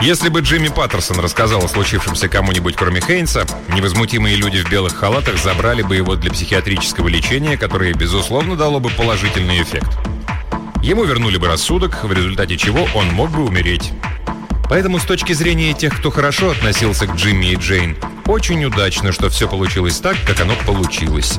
Если бы Джимми Паттерсон рассказал о случившемся кому-нибудь, кроме Хейнса, невозмутимые люди в белых халатах забрали бы его для психиатрического лечения, которое, безусловно, дало бы положительный эффект. Ему вернули бы рассудок, в результате чего он мог бы умереть. Поэтому с точки зрения тех, кто хорошо относился к Джимми и Джейн, очень удачно, что все получилось так, как оно получилось.